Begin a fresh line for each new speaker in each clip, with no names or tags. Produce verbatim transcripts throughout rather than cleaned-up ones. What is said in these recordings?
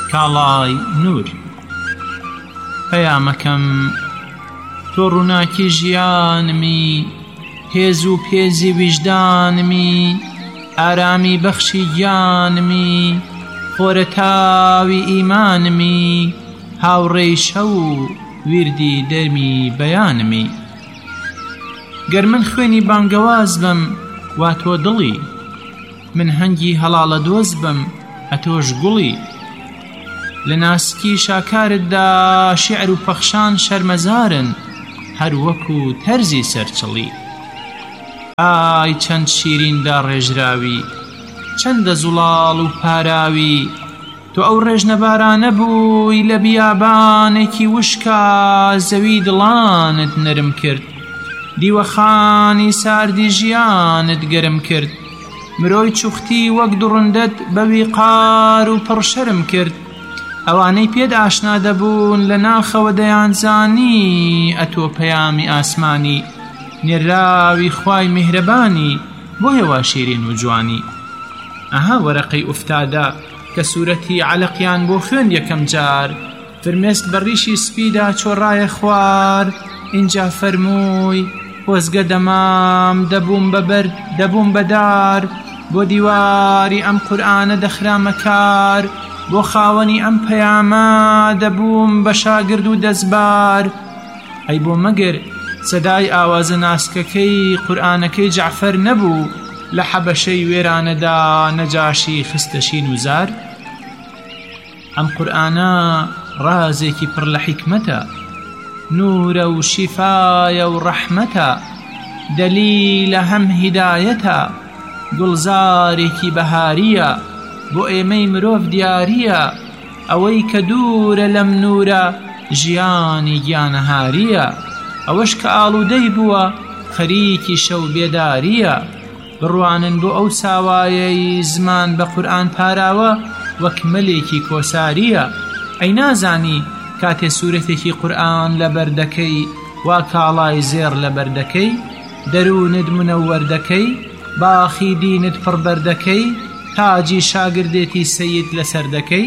کاڵای نور. پەیامەکەم تۆ ڕووناکی ژیانمی، هێز و پێزی ویژدانمی، ئارامی بەخشی گیانمی، خۆرەتاوی ئیمانمی، هاوڕێی شەو و ویردی دەرمی بەیانمی. گەر من خوێنی بانگەواز بم وا تۆ دڵی، من هەنگی هەڵاڵە دۆز بم ئەتۆش گوڵی. لە ناسکی شاکارتدا شیعر و پەخشان شەرمەزارن، هەر وەکو تەرزی سەرچڵی. ئای چەند شیریندا ڕێژراوی، چەندە زوڵاڵ و پاراوی، تۆ ئەو ڕێژنەبارانە بووی لە بیابانێکی وشکا، زەوی دڵانت نەرم کرد، دیوەخانی ساردی ژیانت گەرم کرد. مرۆی چوختی وەک دوڕندەت بەوی قار و پڕشەرم کرد، ئەوانەی پێت ئاشنا دەبوون لە ناخەوە دەیانزانی، ئەتۆ پەیامی ئاسمانی، نێراوی خوای میهرەبانی، بۆ هێوا شیرین و جوانی. ئەها وەرەقەی ئوفتادە کە سوورەتی عەلەقیان بۆ خوێن یەکەم جار، فرمێسک بە ڕیشی سپیدا چۆڕایە خوار، اینجا فەرمووی خۆزگە دەمام دەبووم بەبەرد دەبووم بەدار، بۆ دیواری ئەم قورئانە دەخرامە کار، بۆ خاوەنی ئەم پەیامە دەبووم بە شاگرد و دەستبار. ئەی بۆ مەگەر سەدای ئاوازە ناسکەکەی قورئانەکەی جەعفەر نەبوو، لە حەبەشەی وێرانەدا نەجاشی خستە شین و زار. ئەم قورئانە ڕازێکی پڕ لە حیکمەتە، نورە و شیفایە و ڕەحمەتە، دەلیلە هەم هیدایەتە، گوڵزارێکی بەهاریە، بۆ ئێمەی مرۆڤ دیاریە، ئەوەی کە دوورە لەم نورە ژیانی گیانەهاریە، ئەوەش کە ئاڵوودەی بووە خەریکی شەو بێداریە. بڕوانن بۆ ئەو ساوایەی زمان بە قورئان پاراوە، وەک مەلێکی کۆساریە. ئەی نازانی کاتێ سوورەتێکی قورئان لە بەردەکەی، وا کاڵای زێڕ لە بەردەکەی، دەروونت منەوەردەکەی، باخی دینت پڕبەردەکەی، تاجی شاگردێتی سەید لەسەر دەکەی.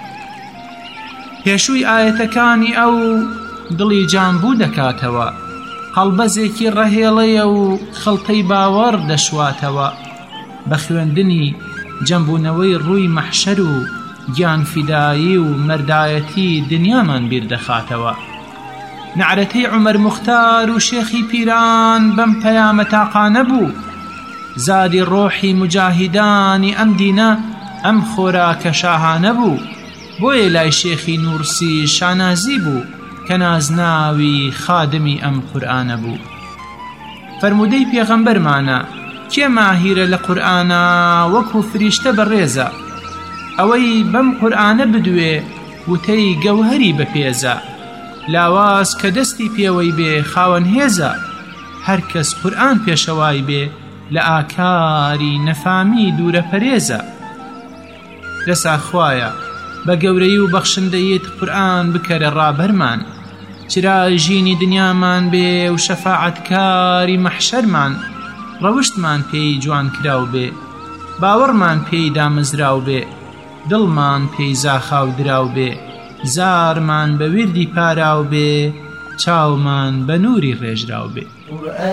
پێشووی ئاەتەکانی ئەو دڵی جانبوو دەکاتەوە، هەڵبەزێکی ڕەهێڵەیە و خەڵتەی باوەڕ دەشواتەوە، بە خوێندنی جەمبوونەوەی ڕووی مەحشەر و گیانفیدایی و مەردایەتی دنیامان بیر دەخاتەوە. نعرەتەی عومەر موختار و شێخی پیران بەم پەیامە تاقانە بوو، زادی ڕۆحی مجاهیدانی ئەم دینە ئەم خۆراکە شاهانە بوو. بۆیە لای شێخی نورسی شانازی بوو، کە نازناوی خادمی ئەم قورئانە بوو. فەرمودەی پێغەمبەرمانە کێ ماهیرە لە قورئانە وەکو فریشتە بەڕێزە، ئەوەی بەم قورئانە بدوێ وتەی گەوهەری بەپێزە، لاواز کە دەستی پێوەی بێ خاوەن هێزە، هەر کەس قورئان پێشەوای بێ لە ئاکاری نەفامی دوورە پەرێزە. لەسا خوایە بە گەورەی و بەخشندەیت قورئان بکەرە ڕابەرمان، چرای ژینی دنیامان بێ و شەفاعەتکاری مەحشەرمان، ڕەوشتمان پێی جوان کراو بێ، باوەڕمان پێی دامەزراو بێ، دڵمان پێی زاخاو دراو بێ، زارمان بە وردی پاراو بێ، چاومان بە نووری ڕێژراو بێ.